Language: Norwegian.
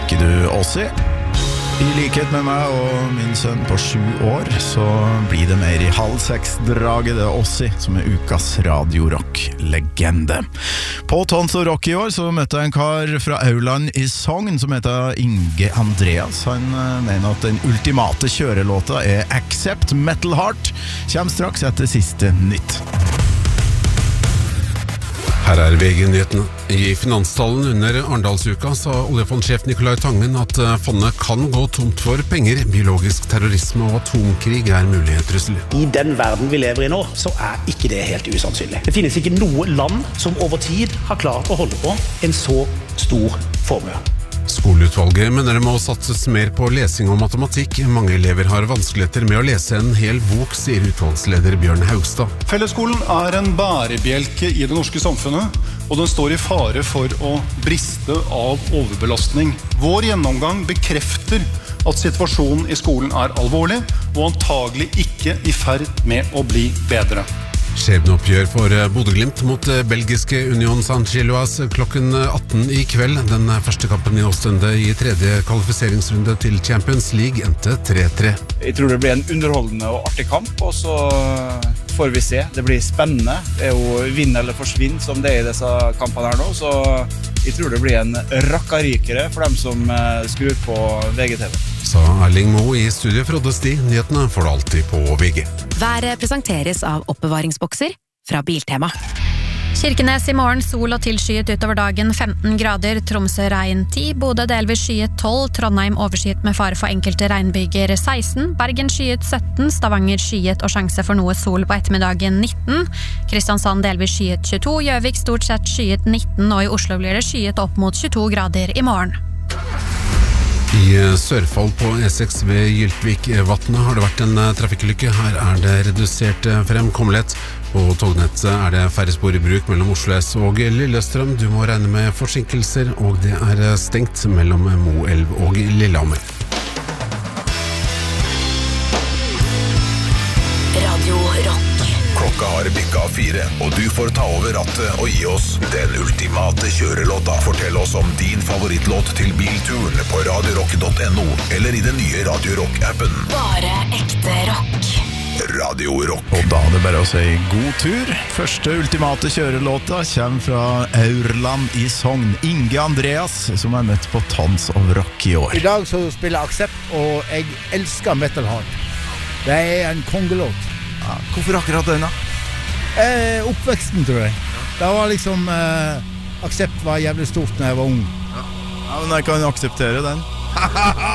Liker du Ozzy? I likhet med meg og min sønn på 7 år, så blir det mer i 5:30-draget. Det Ozzy som ukas radiorock-legende. På Tons og Rock i år så møtte jeg en kar fra Aurland i Sogn som heter Inge Andreas. Han mener at den ultimate kjørelåta Accept Metal Heart. Kjem straks etter siste nytt. Her VG-nyhetene. I finanstallen under Arendalsuka sa oljefondsjef Nicolai Tangen at fondet kan gå tomt for penger, biologisk terrorisme og atomkrig mulige trusler. I den verden vi lever i nå, så ikke det helt usannsynlig. Det finnes ikke noe land som over tid har klart å holde på en så stor formue. Skoleutvalget mener det må satses mer på lesing og matematikk. Mange elever har vanskeligheter med å lese en hel bok, sier utvalgsleder Bjørn Haugstad. Fellesskolen en bærebjelke i det norske samfunnet, og den står i fare for å briste av overbelastning. Vår gjennomgang bekrefter at situasjonen i skolen alvorlig, og antagelig ikke i ferd med å bli bedre. Skjebneoppgjør for Bodø/Glimt mot belgiske Union Saint-Gilloise klokken 18 i kveld. Den første kampen i Åstende i tredje kvalifiseringsrunde til Champions League endte 3-3. Jeg tror det blir en underholdende og artig kamp, og så får vi se. Det blir spennende. Det jo vinn eller forsvinn som det i disse kampene her nå, så jeg tror det blir en rakkarykere for dem som skrur på VGTV. Sa Erling Moe i studiet for Odde Sti. Nyhetene får du alltid på VG. Været presenteres av oppbevaringsbokser fra Biltema. Kirkenes i morgen, sol og tilskyet utover dagen, 15 grader, Tromsø regn 10, Bodø delvis skyet 12, Trondheim overskyet med fare for enkelte regnbyger 16, Bergen skyet 17, Stavanger skyet og sjanse for noe sol på ettermiddagen 19, Kristiansand delvis skyet 22, Gjøvik stort sett skyet 19, og i Oslo blir det skyet opp mot 22 grader i morgen. I Sørfold på E6 ved Gyltvikvatnet har det vært en trafikkulykke. Her det redusert fremkommelighet. På tognettet det færre spor i bruk mellom Oslo S og Lillestrøm. Du må regne med forsinkelser, og det stengt mellom Moelv og Lillehammer. Radio Rock. Klokka har bikket 4, og du får ta over rattet og gi oss den ultimate kjørelåta. Fortell oss om din favorittlåt til bilturen på radiorock.no eller i den nye Radio Rock-appen. Bare ekte rock. Radio Rock. Og da det bare å si god tur. Første ultimate kjørelåta kommer fra Aurland i Sogn. Inge Andreas, som møtt på Tons of Rock i år. I dag så spiller jeg Accept, og jeg elsker Metal Heart. Det en kongelåt. Ja, hvorfor akkurat den da? Oppveksten, tror jeg. Det var liksom Accept var jævlig stort når jeg var ung. Ja, men jeg kan akseptere den.